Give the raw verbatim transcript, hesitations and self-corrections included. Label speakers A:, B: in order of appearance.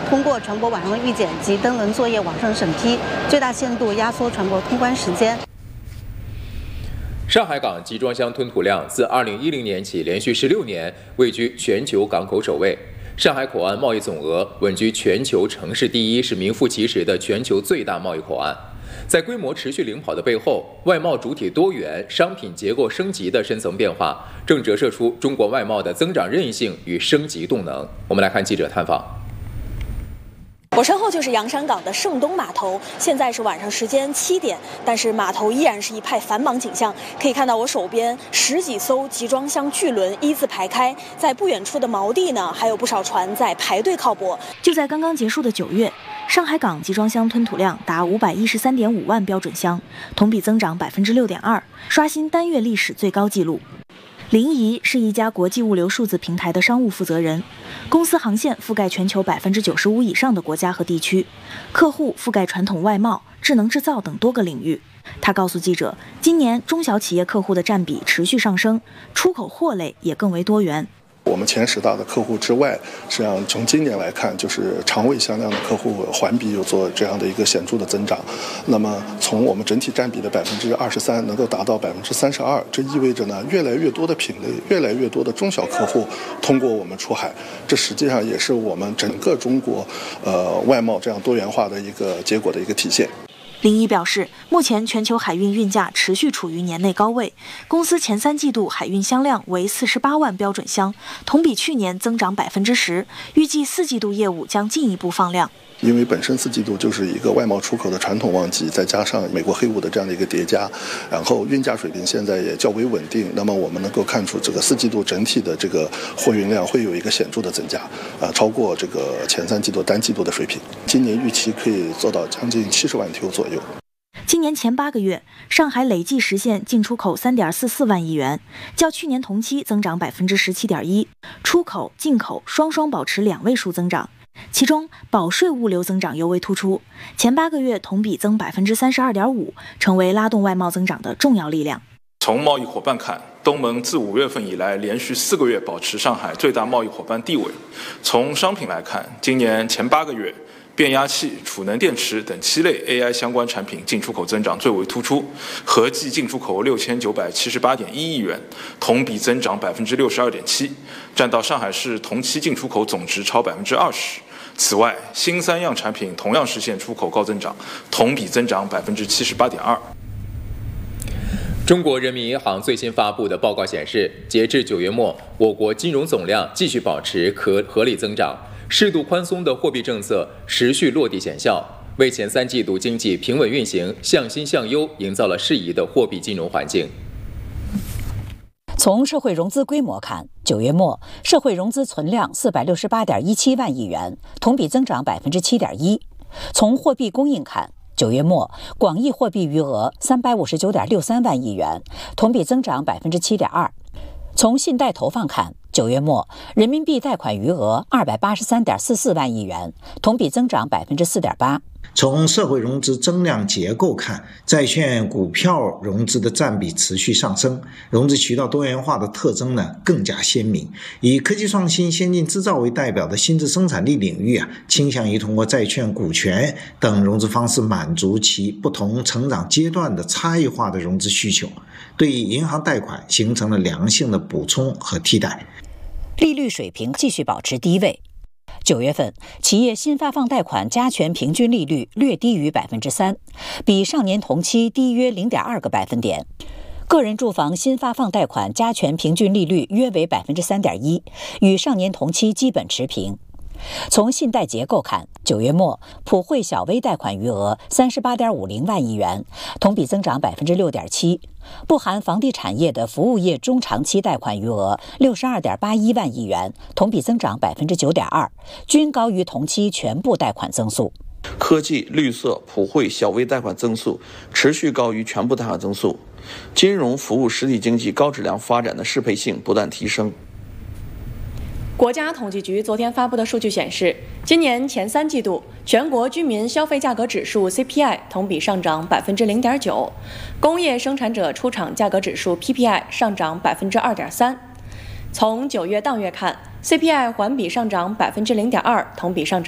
A: 通过船舶网上预检及登轮作业网上审批，最大限度压缩船舶通关时间。
B: 上海港集装箱吞吐量自二零一零年起连续十六年位居全球港口首位。上海口岸贸易总额稳居全球城市第一，是名副其实的全球最大贸易口岸。在规模持续领跑的背后，外贸主体多元、商品结构升级的深层变化，正折射出中国外贸的增长韧性与升级动能。我们来看记者探访。
C: 我身后就是洋山港的盛东码头，现在是晚上时间七点，但是码头依然是一派繁忙景象。可以看到我手边十几艘集装箱巨轮一字排开，在不远处的锚地呢，还有不少船在排队靠泊。就在刚刚结束的九月，上海港集装箱吞吐量达五百一十三点五万标准箱，同比增长百分之六点二，刷新单月历史最高纪录。林怡是一家国际物流数字平台的商务负责人，公司航线覆盖全球百分之九十五以上的国家和地区，客户覆盖传统外贸、智能制造等多个领域。他告诉记者，今年中小企业客户的占比持续上升，出口货类也更为多元。
D: 我们前十大的客户之外，实际上从今年来看，就是长尾箱量的客户环比有做这样的一个显著的增长。那么从我们整体占比的百分之二十三能够达到百分之三十二，这意味着呢，越来越多的品类，越来越多的中小客户通过我们出海，这实际上也是我们整个中国呃外贸这样多元化的一个结果的一个体现。
C: 林怡表示，目前全球海运运价持续处于年内高位，公司前三季度海运箱量为四十八万标准箱，同比去年增长百分之十，预计四季度业务将进一步放量。
D: 因为本身四季度就是一个外贸出口的传统旺季，再加上美国黑五的这样的一个叠加，然后运价水平现在也较为稳定，那么我们能够看出这个四季度整体的这个货运量会有一个显著的增加，啊，超过这个前三季度单季度的水平。今年预期可以做到将近七十万 T 左右。
C: 今年前八个月，上海累计实现进出口三点四四万亿元，较去年同期增长百分之十七点一，出口、进口双双保持两位数增长。其中，保税物流增长尤为突出，前八个月同比增百分之三十二点五，成为拉动外贸增长的重要力量。
E: 从贸易伙伴看，东盟自五月份以来连续四个月保持上海最大贸易伙伴地位。从商品来看，今年前八个月，变压器、储能电池等七类 A I 相关产品进出口增长最为突出，合计进出口六千九百七十八点一亿元，同比增长百分之六十二点七，占到上海市同期进出口总值超百分之二十。此外，新三样产品同样实现出口高增长，同比增长百分之七十八点二。
B: 中国人民银行最新发布的报告显示，截至九月末，我国金融总量继续保持可合理增长，适度宽松的货币政策持续落地显效，为前三季度经济平稳运行、向新向优营造了适宜的货币金融环境。
F: 从社会融资规模看，九月末社会融资存量四百六十八点一七万亿元，同比增长百分之七点一。从货币供应看，九月末广义货币余额三百五十九点六三万亿元，同比增长百分之七点二。从信贷投放看，九月末人民币贷款余额二百八十三点四四万亿元，同比增长百分之四点八。
G: 从社会融资增量结构看，债券、股票融资的占比持续上升，融资渠道多元化的特征呢更加鲜明。以科技创新、先进制造为代表的新质生产力领域啊，倾向于通过债券、股权等融资方式满足其不同成长阶段的差异化的融资需求，对银行贷款形成了良性的补充和替代。
F: 利率水平继续保持低位。九月份，企业新发放贷款加权平均利率略低于百分之三，比上年同期低约零点二个百分点。个人住房新发放贷款加权平均利率约为百分之三点一，与上年同期基本持平。从信贷结构看，九月末普惠小微贷款余额三十八点五零万亿元，同比增长百分之六点七。不含房地产业的服务业中长期贷款余额六十二点八一万亿元，同比增长百分之九点二，均高于同期全部贷款增速。
H: 科技、绿色、普惠小微贷款增速持续高于全部贷款增速，金融服务实体经济高质量发展的适配性不断提升。
I: 国家统计局昨天发布的数据显示，今年前三季度全国居民消费价格指数 C P I 同比上涨百分之零点九，工业生产者出厂价格指数 P P I 上涨百分之二点三。从九月当月看 ，C P I 环比上涨百分之零点二，同比上涨。